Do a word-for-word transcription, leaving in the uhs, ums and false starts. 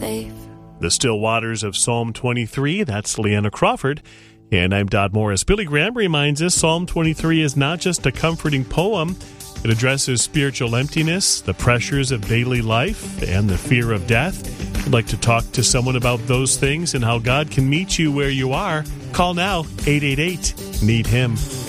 safe. The still waters of Psalm twenty-three, that's Leanna Crawford. And I'm Dodd Morris. Billy Graham reminds us Psalm twenty-three is not just a comforting poem. It addresses spiritual emptiness, the pressures of daily life, and the fear of death. If you'd like to talk to someone about those things and how God can meet you where you are, call now, eight eight eight, need him.